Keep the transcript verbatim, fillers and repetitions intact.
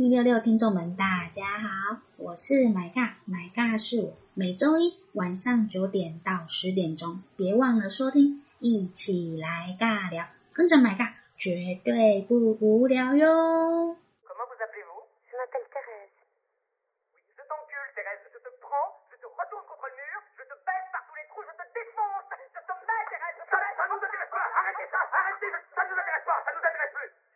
七六六听众们，大家好，我是买尬，买尬是我，每周一晚上九点到十点钟，别忘了收听，一起来尬聊，跟着买尬，绝对不无聊哟。 Comment vous appelez-vous? Je m'appelle Thérèse. Oui, je t'encule, Thérèse. Je te prends, je te retourne contre le mur, je te baisse par tous les trous, je te défonce. Je te mets, Thérèse. Ça, ça nous intéresse pas. Arrêtez ça, arrêtez. Ça nous intéresse pas, ça nous intéresse plus.